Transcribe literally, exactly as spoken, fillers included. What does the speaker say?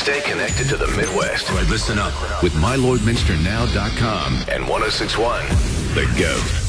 Stay connected to the Midwest. All right, listen up with my lord minster now dot com and one oh six point one The GOAT.